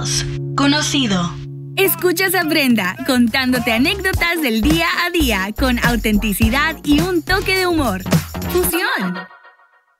Conocidos. Conocido. Escuchas a Brenda contándote anécdotas del día a día con autenticidad y un toque de humor. Fusión.